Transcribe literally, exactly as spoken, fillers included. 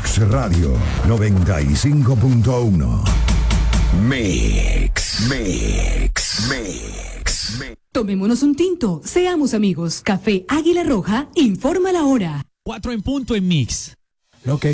Mix Radio noventa y cinco punto uno. Mix, Mix, Mix, Mix. Tomémonos un tinto, seamos amigos. Café Águila Roja informa la hora. Cuatro en punto en Mix. Lo que